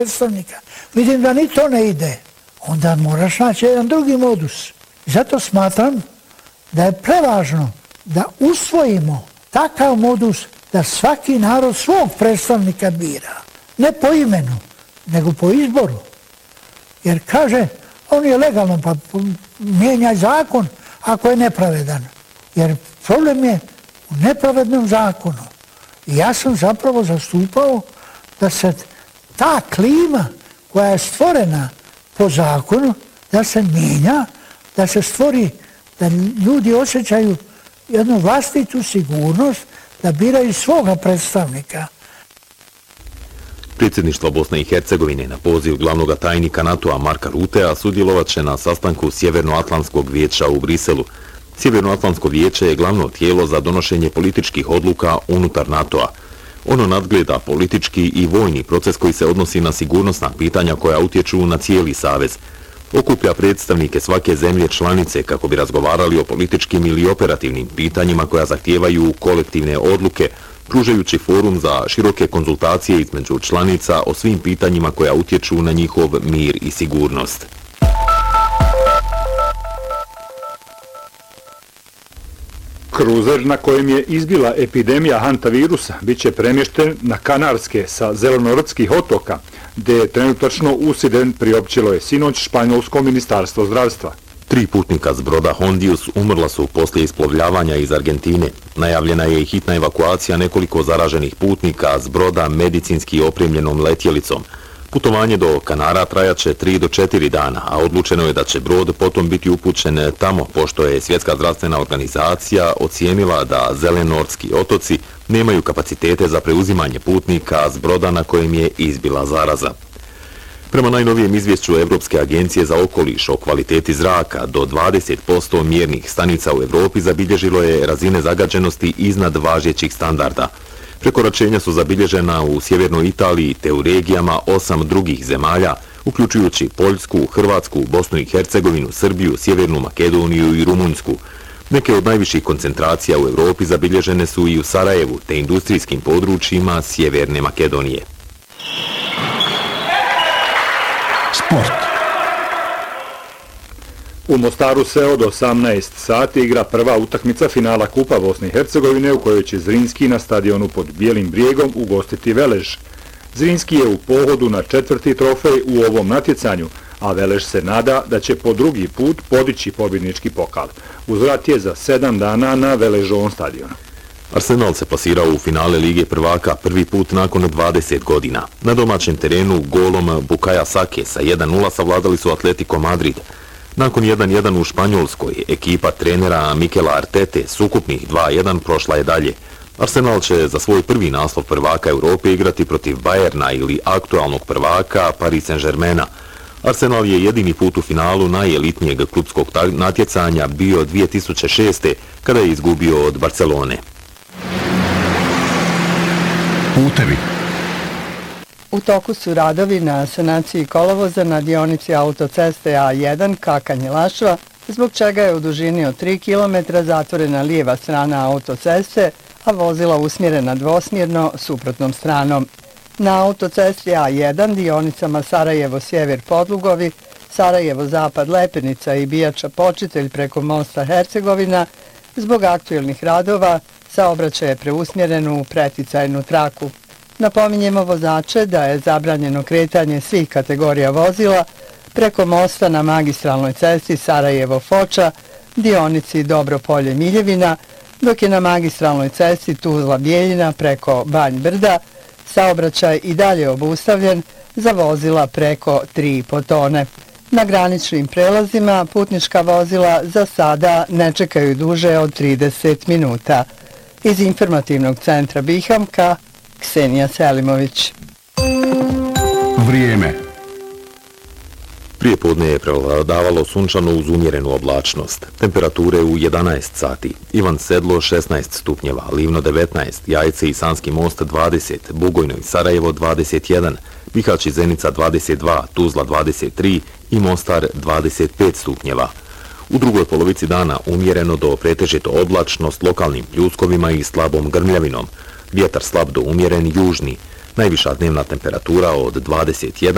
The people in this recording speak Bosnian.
predstavnika. Vidim da ni to ne ide. Onda moraš naći jedan drugi modus. Zato smatram da je prevažno da usvojimo takav modus da svaki narod svog predstavnika bira. Ne po imenu, nego po izboru. Jer kaže, on je legalno, pa mijenjaj zakon ako je nepravedan. Jer problem je u nepravednom zakonu. I ja sam zapravo zastupao da se ta klima koja je stvorena po zakonu, da se mijenja, da se stvori, da ljudi osjećaju jednu vlastitu sigurnost, da biraju svoga predstavnika. Predsjedništvo Bosne i Hercegovine na poziv glavnog tajnika NATO-a Marka Rutea sudjelovat će na sastanku Sjevernoatlantskog vijeća u Briselu. Sjevernoatlantsko vijeće je glavno tijelo za donošenje političkih odluka unutar NATO-a. Ono nadgleda politički i vojni proces koji se odnosi na sigurnosna pitanja koja utječu na cijeli savez. Okuplja predstavnike svake zemlje članice kako bi razgovarali o političkim ili operativnim pitanjima koja zahtijevaju kolektivne odluke, pružajući forum za široke konzultacije između članica o svim pitanjima koja utječu na njihov mir i sigurnost. Kruzer na kojem je izbila epidemija hantavirusa bit će premješten na Kanarske sa Zelenortskih otoka, gdje je trenutačno incident priopćilo je sinoć Španjolsko ministarstvo zdravstva. 3 putnika s broda Hondius umrla su poslije isplovljavanja iz Argentine. Najavljena je i hitna evakuacija nekoliko zaraženih putnika s broda medicinski opremljenom letjelicom. Putovanje do Kanara trajaće 3 do 4 dana, a odlučeno je da će brod potom biti upućen tamo, pošto je Svjetska zdravstvena organizacija ocijenila da Zelenortski otoci nemaju kapacitete za preuzimanje putnika s broda na kojem je izbila zaraza. Prema najnovijem izvješću Evropske agencije za okoliš o kvaliteti zraka, do 20% mjernih stanica u Evropi zabilježilo je razine zagađenosti iznad važećih standarda. Prekoračenja su zabilježena u sjevernoj Italiji te u regijama 8 drugih zemalja, uključujući Poljsku, Hrvatsku, Bosnu i Hercegovinu, Srbiju, Sjevernu Makedoniju i Rumunjsku. Neke od najviših koncentracija u Evropi zabilježene su i u Sarajevu te industrijskim područjima Sjeverne Makedonije. Sport. U Mostaru se od 18 sati igra prva utakmica finala Kupa Bosne i Hercegovine u kojoj će Zrinski na stadionu pod Bijelim brijegom ugostiti Velež. Zrinski je u pohodu na 4. trofej u ovom natjecanju, a Velež se nada da će po drugi put podići pobjednički pokal. Uzvrat je za 7 dana na Veležovom stadionu. Arsenal se plasirao u finale Lige prvaka prvi put nakon 20 godina. Na domaćem terenu golom Bukaja Sake sa 1:0 savladali su Atletico Madrid. Nakon 1:1 u Španjolskoj, ekipa trenera Mikela Artete s ukupnih 2:1 prošla je dalje. Arsenal će za svoj prvi naslov prvaka Europe igrati protiv Bayerna ili aktualnog prvaka Paris Saint-Germaina. Arsenal je jedini put u finalu najelitnijeg klubskog natjecanja bio 2006. kada je izgubio od Barcelone. Putevi. U toku su radovi na sanaciji kolovoza na dionici autoceste A1 Kakanje-Lašva, zbog čega je u dužini od 3 km zatvorena lijeva strana autoceste, a vozila usmjerena dvosmjerno suprotnom stranom. Na autocesti A1 dionicama Sarajevo-Sjever Podlugovi, Sarajevo-Zapad Lepenica i Bijača Počitelj preko mosta Hercegovina, zbog aktuelnih radova, saobraćaj je preusmjeren u preticajnu traku. Napominjemo vozače da je zabranjeno kretanje svih kategorija vozila preko mosta na magistralnoj cesti Sarajevo-Foča, dionici Dobropolje-Miljevina, dok je na magistralnoj cesti Tuzla-Bijeljina preko Banj Brda saobraćaj i dalje obustavljen za vozila preko 3,5 tone. Na graničnim prelazima putnička vozila za sada ne čekaju duže od 30 minuta. Iz informativnog centra Bihamka, Ksenija Selimović. Vrijeme. Prije podne je prevladavalo sunčano uz umjerenu oblačnost. Temperature u 11 sati. Ivan Sedlo 16 stupnjeva, Livno 19, Jajce i Sanski most 20, Bugojno i Sarajevo 21, Bihać i Zenica 22, Tuzla 23 i Mostar 25 stupnjeva. U drugoj polovici dana umjereno do pretežito oblačno s lokalnim pljuskovima i slabom grmljavinom. Vjetar slab do umjeren južni. Najviša dnevna temperatura od 21